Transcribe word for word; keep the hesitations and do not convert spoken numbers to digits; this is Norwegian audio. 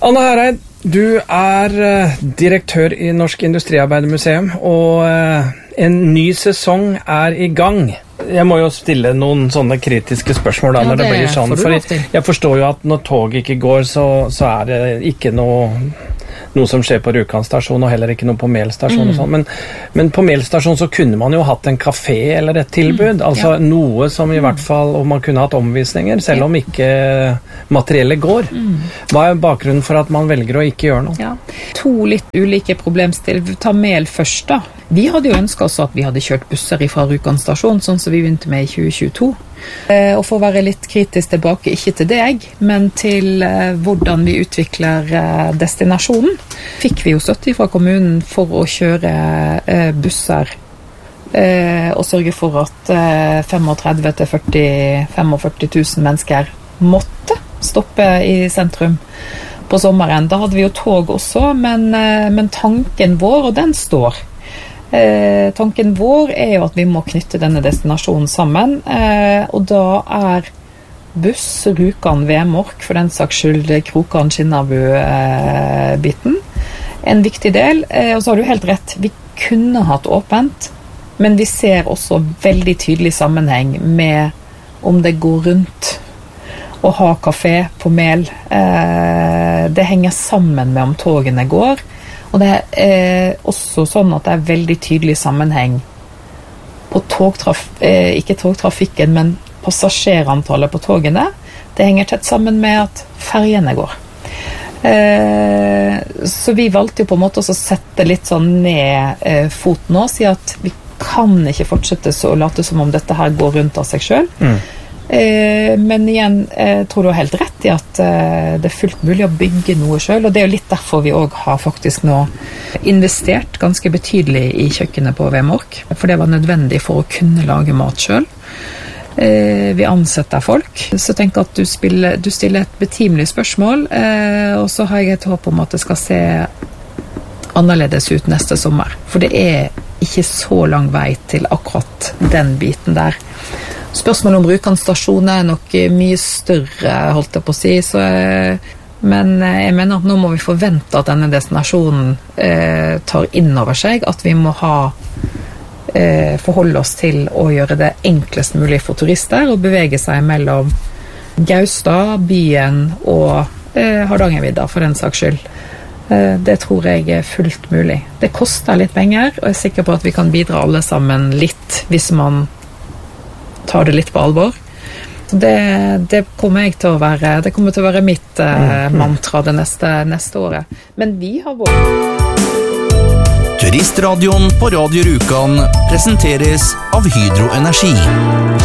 Anna Hereid, du er uh, direktør i Norsk Industriarbeidermuseum, og uh, en ny sesong er i gang. Jeg må jo stille noen sånne kritiske spørsmål da, ja, når det, det blir sånn, for jeg forstår jo at når tog ikke går, så, så er det ikke noe, noe som skjer på Rjukan stasjon, og heller ikke noe på Mel stasjon mm. og sånn, men, men på Mel stasjon så kunne man jo hatt en kafé eller et tilbud, mm. altså ja. Noe som i hvert fall, og man kunne hatt omvisninger, selv om ikke materiellet går. Mm. Hva er bakgrunnen for at man velger å ikke gjøre noe? Ja. To litt ulike problemstil. Ta Mel først da. Vi hadde jo ønsket oss at vi hadde kjørt busser fra Rjukan stasjon, sånn som vi begynte med i tjue tjueto. Eh, og for å være litt kritisk tilbake, ikke til deg, men til eh, hvordan vi utvikler eh, destinasjonen, fikk vi jo støtte fra kommunen for å kjøre eh, busser eh, og sørge for at eh, femogtredve til førti tusen mennesker måtte stoppe i sentrum på sommeren. Da hadde vi jo tog også, men, eh, men tanken vår, og den står, Eh, tanken vår er jo at vi må knytte denne destinasjonen sammen, eh, og da er buss, Rjukan, Vemork, for den saks skyld Krokan, Skinnarbu-biten, eh, en viktig del. Eh, og så har du helt rett, vi kunne hatt åpent, men vi ser også veldig tydelig sammenheng med om det går rundt å ha kafé på Mel. Eh, det henger sammen med om togene går. Og det er eh, også sånn at det er veldig tydelig sammenheng på togtraf eh, ikke togtrafikken, men passasjerantallet på togene. Det henger tett sammen med at fergene går. Eh, så vi valgte jo på en måte å sette litt sånn ned eh, foten og si at vi kan ikke fortsette så å late som om dette her går rundt av seg selv. Mm. Eh, men igjen, jeg tror du har helt rett i at eh, det er fullt mulig å bygge noe selv, og det er jo litt derfor vi også har faktisk nå investert ganske betydelig i kjøkkenet på Vemork, for det var nødvendig for å kunne lage mat selv. Eh, vi ansetter folk, så tenk at du, spiller, du stiller et betimelig spørsmål, eh, og så har jeg et håp om at det skal se annerledes ut neste sommer, for det er ikke så lang vei til akkurat den biten der. Spørsmålet om Rjukan stasjon er nok mye større, holdt jeg på å si, så, men jeg mener at nå må vi forvente at denne destinasjonen eh, tar inn over seg, at vi må ha, eh, forholde oss til å gjøre det enklest mulig for turister, og bevege seg mellom Gaustad, byen og eh, Hardangervidda, for den saks skyld. Eh, det tror jeg er fullt mulig. Det koster litt penger, og jeg er sikker på at vi kan bidra alle sammen litt, hvis man tar det litt på alvor. Det, det kommer jeg til å være, det kommer til å være mitt eh, mantra det neste, neste året. Men vi har vår... Turistradioen på Radio Rjukan presenteres av Hydro Energi.